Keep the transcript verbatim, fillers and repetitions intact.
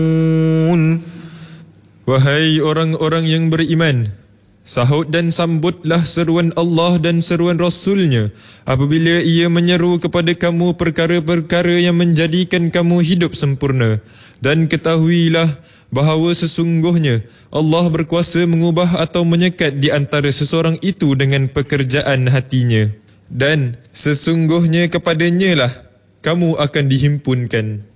Wahai orang-orang yang beriman, sahut dan sambutlah seruan Allah dan seruan Rasul-Nya apabila ia menyeru kepada kamu perkara-perkara yang menjadikan kamu hidup sempurna. Dan ketahuilah bahawa sesungguhnya Allah berkuasa mengubah atau menyekat di antara seseorang itu dengan pekerjaan hatinya. Dan sesungguhnya kepadanya lah kamu akan dihimpunkan.